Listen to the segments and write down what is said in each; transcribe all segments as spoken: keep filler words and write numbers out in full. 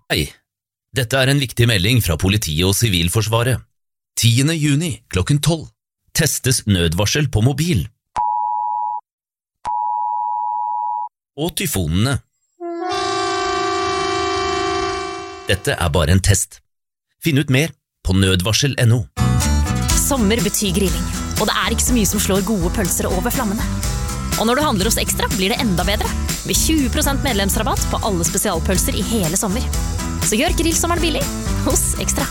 Hei, dette er en viktig melding fra politiet og Sivilforsvaret. tiende juni klokken tolv. Testes nødvarsel på mobil. Og tyfonene. Dette er bare en test. Finn ut mer på nødvarsel punktum no. Sommer betyr grilling, og det er ikke så mye som slår gode pølser over flammene. Og når du handler hos Ekstra, blir det enda bedre, med tjue prosent medlemsrabatt på alle spesialpølser i hele sommer. Så gjør grillsommeren billig hos Ekstra.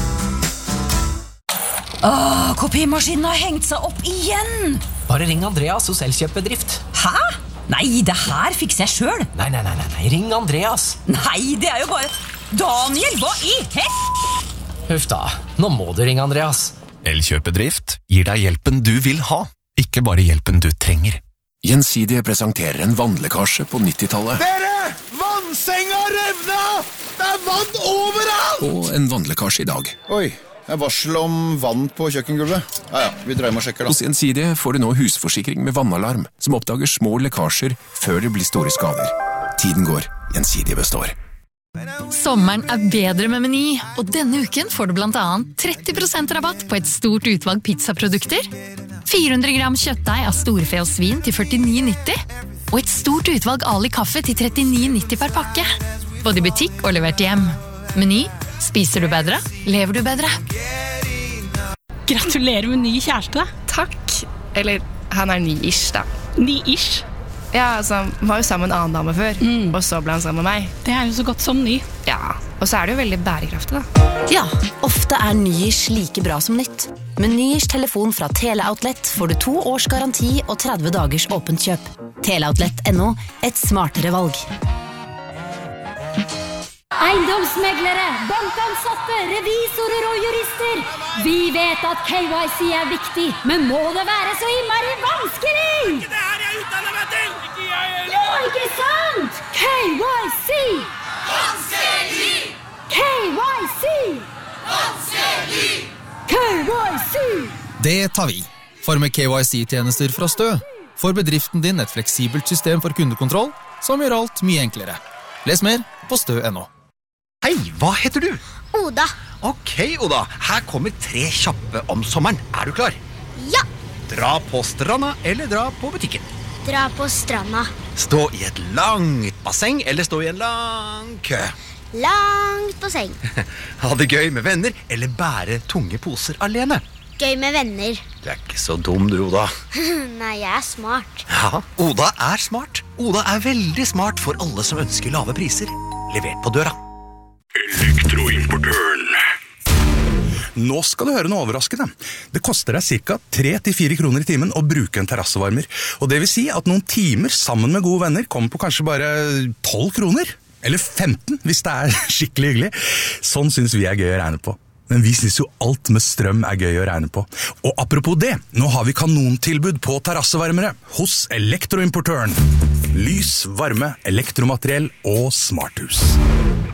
Åh, kopimaskinen har hengt seg opp igjen! Bare ring Andreas hos Elkjøpbedrift. Hæ? Nei, det her fikser jeg selv. Nei, nei, nei, nei, nei, ring Andreas. Nei, det er jo bare... Daniel, hva i hett? Huff da, nå må du ringe Andreas. Elkjøpbedrift gir deg hjelpen du vil ha, ikke bare hjelpen du trenger. Gjensidige presenterer en vannlekkasje på nittitallet. Dere! Vannsenga revna! Det er vann overalt! Og en vannlekkasje i dag. Oi, det er varsel om vann på kjøkkengulvet. Ja, ja, vi dreier med og sjekker da. Hos Gjensidige får du nå husforsikring med vannalarm, som oppdager små lekkasjer før det blir store skader. Tiden går, Gjensidige består. Sommeren er bedre med Meny, og denne uken får du blant annet tretti prosent rabatt på et stort utvalg pizzaprodukter, fire hundre gram kjøttdeig av storfe og svin til førtini nitti, og et stort utvalg Ali kaffe til trettini nitti per pakke. Både i butikk og levert hjem. Meny, spiser du bedre, lever du bedre. Gratulerer med ny kjæreste. Takk. Eller, han er ny-ish da. Ny-ish? Ja, altså, han var jo sammen med en annen dame før, mm. og så ble han sammen med meg. Det er jo så godt som ny. Ja, og så er det jo veldig bærekraftig da. Ja, ofte er Nyish like bra som nytt. Med Nyish telefon fra Teleoutlet får du to års garanti og tretti dagers åpent kjøp. Teleoutlet punktum no, et smartere valg. Eiendomsmeglere, bankansatte, revisorer og jurister. Vi vet at K Y C er viktig, men må det være så innmari vanskelig? Ikke det her jeg utdanner meg til! Ikke jeg heller! Ja, ikke sant? K Y C! Vanskelig! K Y C! Vanskelig! K Y C! Det tar vi. For med K Y C-tjenester fra Stø får bedriften din et fleksibelt system for kundekontroll som gjør alt mye enklere. Les mer på stø punktum no. Hei, hva heter du? Oda. Ok, Oda. Her kommer tre kjappe om sommeren. Er du klar? Ja. Dra på stranda eller dra på butikken? Dra på stranda. Stå i et langt basseng eller stå i en lang kø? Langt basseng. Ha det gøy med venner eller bære tunge poser alene? Gøy med venner. Du er ikke så dum du, Oda. Nei, jeg er smart. Ja, Oda er smart. Oda er veldig smart for alle som ønsker lave priser. Levert på døra. Elektroimportøren. Nå skal du høre noe overraskende. Det koster deg cirka tre til fire kroner i timen å bruke en terrassevarmer. Og det vil si at noen timer sammen med gode venner kommer på kanskje bare tolv kroner. Eller femten, hvis det er skikkelig hyggelig. Sånn synes vi er gøy å regne på. Men vi synes jo alt med strøm er gøy å regne på. Og apropos det, nå har vi kanontilbud på terrassevarmere hos Elektroimportøren. Lys, varme, elektromateriell og smarthus.